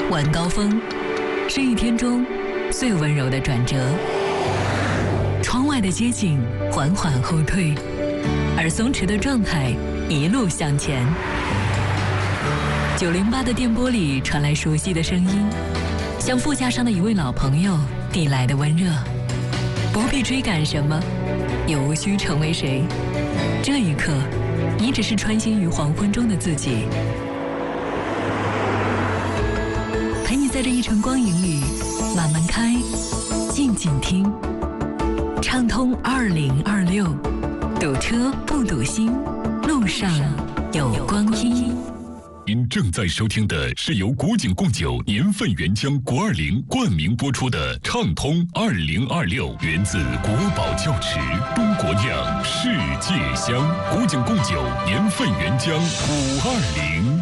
晚高峰是一天中最温柔的转折，窗外的街景缓缓后退，而松弛的状态一路向前。908的电波里传来熟悉的声音，像副驾上的一位老朋友递来的温热。不必追赶什么，也无需成为谁。这一刻，你只是穿行于黄昏中的自己，陪你在这一程光影里慢慢开，静静听。畅通2026，堵车不堵心，路上有光阴。 您正在收听的是由古井贡酒年份原浆国20冠名播出的《畅通2026》，源自国宝窖池，中国酿，世界香。古井贡酒年份原浆520。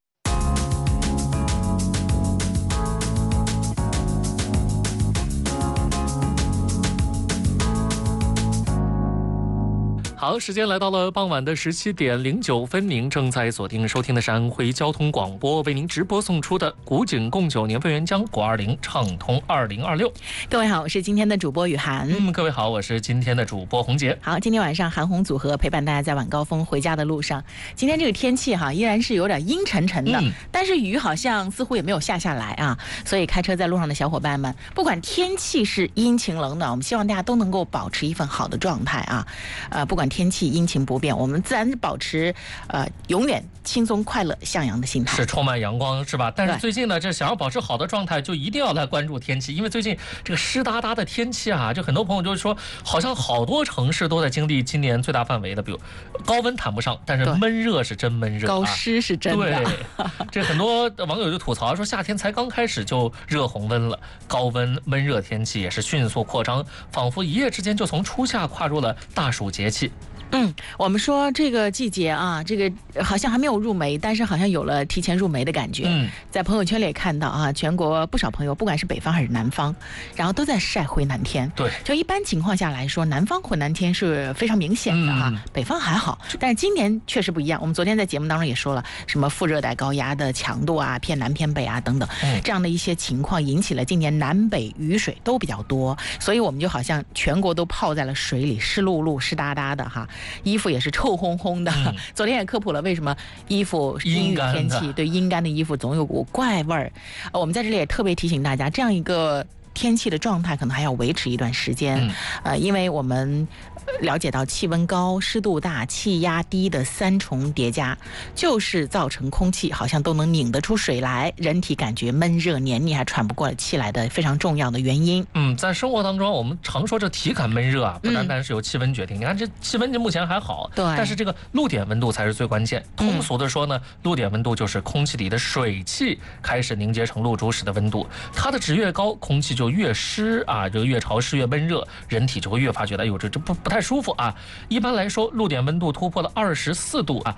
好，时间来到了傍晚的17点09分，您正在锁定收听的是安徽交通广播为您直播送出的古井贡酒年份原浆国20畅通2026。 各位好，我是今天的主播雨涵。 各位好，我是今天的主播洪杰。 好，今天晚上韩红组合陪伴大家在晚高峰回家的路上。今天这个天气依然是有点阴沉沉的，但是雨好像似乎也没有下来啊。所以开车在路上的小伙伴们，不管天气是阴晴冷暖，我们希望大家都能够保持一份好的状态啊。不管天气阴晴不变，我们自然保持永远轻松快乐向阳的心态， 是充满阳光，是吧？但是最近呢，这想要保持好的状态，就一定要来关注天气，因为最近这个湿哒哒的天气啊，就很多朋友就是说，好像好多城市都在经历今年最大范围的，比如高温谈不上，但是闷热是真闷热， 高湿是真的。 对，这很多网友就吐槽说，夏天才刚开始就热红温了，高温闷热天气也是迅速扩张，仿佛一夜之间就从初夏跨入了大暑节气。 我们说这个季节啊，这个好像还没有入梅，但是好像有了提前入梅的感觉。在朋友圈里也看到啊，全国不少朋友，不管是北方还是南方，然后都在晒回南天。 对， 就一般情况下来说，南方回南天是非常明显的哈，北方还好。但是今年确实不一样。我们昨天在节目当中也说了，什么副热带高压的强度啊，偏南偏北啊等等，这样的一些情况引起了今年南北雨水都比较多，所以我们就好像全国都泡在了水里，湿漉漉、湿哒哒的哈。衣服也是臭烘烘的。昨天也科普了为什么衣服阴雨天气对阴干的衣服总有股怪味儿。我们在这里也特别提醒大家，这样一个天气的状态可能还要维持一段时间。因为我们了解到气温高、湿度大、气压低的3重叠加，就是造成空气好像都能拧得出水来，人体感觉闷热黏腻还喘不过气来的非常重要的原因。 在生活当中我们常说这体感闷热啊，不单单是由气温决定。你看这气温目前还好， 对， 但是这个露点温度才是最关键。通俗的说呢，露点温度就是空气里的水汽开始凝结成露珠时的温度，它的值越高，空气就越湿啊，就越潮湿越闷热，人体就会越发觉得这不太舒服啊。一般来说，露点温度突破了24度啊，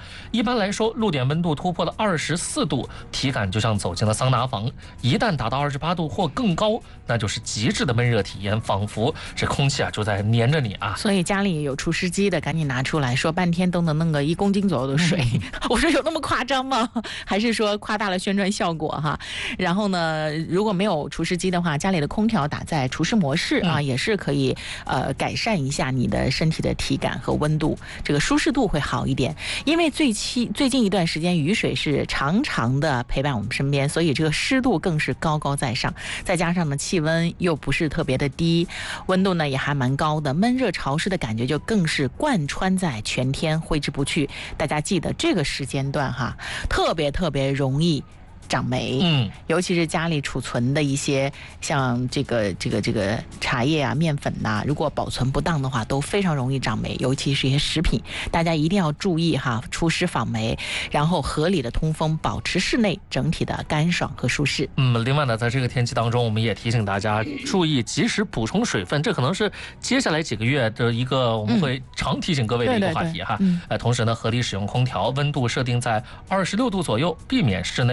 体感就像走进了桑拿房。一旦达到28度或更高，那就是极致的闷热体验，仿佛这空气就在黏着你啊。 所以家里有除湿机的，赶紧拿出来，说半天都能弄个1公斤左右的水。我说有那么夸张吗？还是说夸大了宣传效果哈？然后呢，如果没有除湿机的话，家里的空调打在除湿模式啊，也是可以改善一下你的身体的体感和温度，这个舒适度会好一点。因为最近一段时间雨水是常常的陪伴我们身边，所以这个湿度更是高高在上，再加上呢气温又不是特别的低，温度呢也还蛮高的，闷热潮湿的感觉就更是贯穿在全天，挥之不去。大家记得这个时间段哈，特别容易长霉。尤其是家里储存的一些像这个茶叶啊、面粉呐，如果保存不当的话，都非常容易长霉。尤其是一些食品，大家一定要注意哈，除湿防霉，然后合理的通风，保持室内整体的干爽和舒适。 另外呢，在这个天气当中，我们也提醒大家注意及时补充水分，这可能是接下来几个月的一个我们会常提醒各位的一个话题哈。同时呢，合理使用空调，温度设定在26度左右，避免室内外的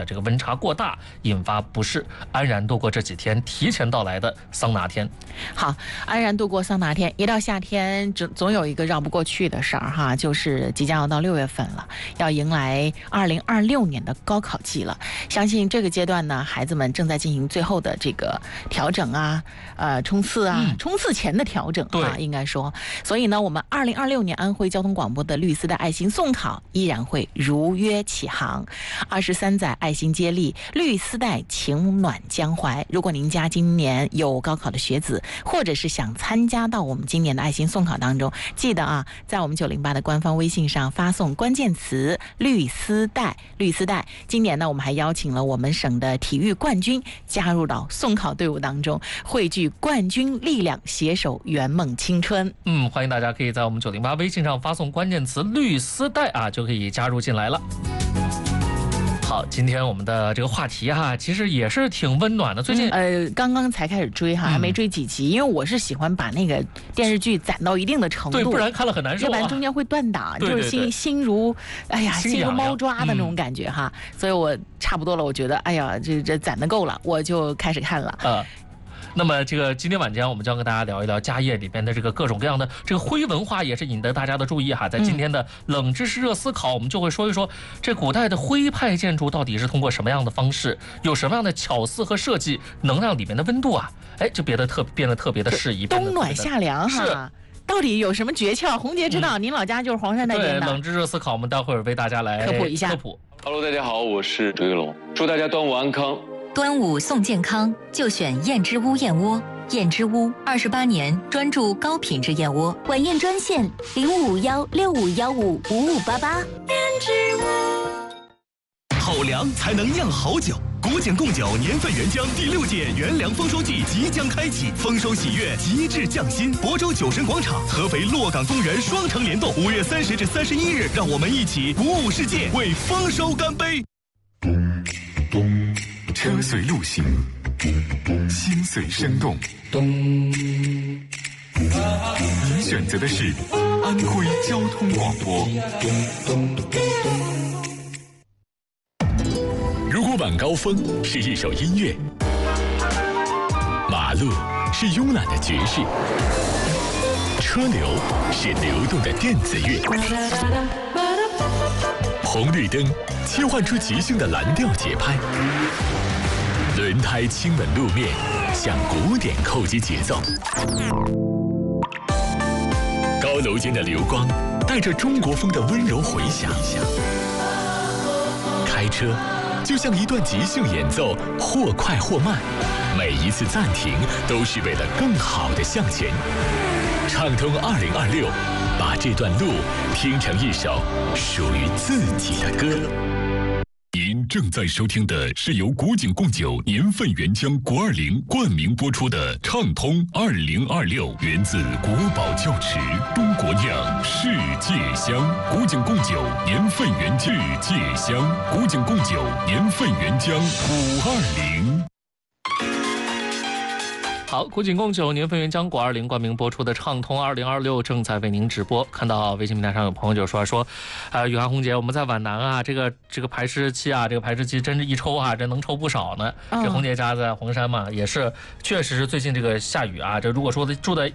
的这个温差过大，引发不适，安然度过这几天提前到来的桑拿天。 好，安然度过桑拿天。一到夏天，总有一个绕不过去的事儿哈，就是即将要到6月份了，要迎来2026年的高考季了。相信这个阶段呢，孩子们正在进行最后的这个调整啊，冲刺啊，冲刺前的调整啊，应该说。所以呢，我们2026年安徽交通广播的绿丝带爱心送考依然会如约起航。23载爱心接力，绿丝带情暖江淮。如果您家今年有高考的学子，或者是想参加到我们今年的爱心送考当中，记得啊，在我们908的官方微信上发送关键词绿丝带，绿丝带。今年呢，我们还邀请了我们省的体育冠军加入到送考队伍当中，汇聚冠军力量，携手圆梦青春。 欢迎大家可以在我们908微信上发送关键词绿丝带啊，就可以加入进来了。好，今天我们的这个话题哈，其实也是挺温暖的。最近刚刚才开始追哈，还没追几集，因为我是喜欢把那个电视剧攒到一定的程度， 对，不然看了很难受， 要不然中间会断档，就是心如猫抓的那种感觉哈。所以我差不多了，我觉得哎呀，这攒的够了，我就开始看了。 那么这个今天晚间我们将跟大家聊一聊家业里边的这个各种各样的这个徽文化，也是引得大家的注意哈。在今天的冷知识热思考，我们就会说一说这古代的徽派建筑到底是通过什么样的方式，有什么样的巧思和设计，能让里面的温度啊，就变得特别的适宜， 冬暖夏凉哈。到底有什么诀窍？洪杰知道，您老家就是黄山那边的。 对，冷知识热思考，我们待会儿为大家来科普一下。 Hello， 大家好，我是周玉龙，祝大家端午安康。 端午送健康，就选燕之屋燕窝。燕之屋28年专注高品质燕窝，晚宴专线055165155588。燕之屋， 好粮才能酿好酒。古井贡酒年份原浆第6届原粮丰收季即将开启，丰收喜悦，极致匠心。亳州酒神广场、合肥洛港公园双城联动，5月30至31日，让我们一起鼓舞世界，为丰收干杯。 车随路行，心随生动。您选择的是安徽交通广播。如果晚高峰是一首音乐，马路是慵懒的爵士，车流是流动的电子乐，红绿灯切换出即兴的蓝调节拍，轮胎亲吻路面，向鼓点扣击节奏。高楼间的流光带着中国风的温柔回响。开车就像一段即兴演奏，或快或慢，每一次暂停都是为了更好的向前。畅通2026，把这段路听成一首属于自己的歌。您正在收听的是由古井贡酒年份原浆520冠名播出的《畅通2026》，源自国宝窖池，中国酿，世界香。古井贡酒年份原浆，世界香。古井贡酒年份原浆520。 好，古井贡酒年份原浆520冠名播出的《畅通2026》正在为您直播。看到微信平台上有朋友就说，雨涵红姐，我们在皖南啊，这个排湿器啊，这个排湿机真是一抽啊，这能抽不少呢。这红姐家在黄山嘛，也是确实是最近这个下雨啊，这如果说住在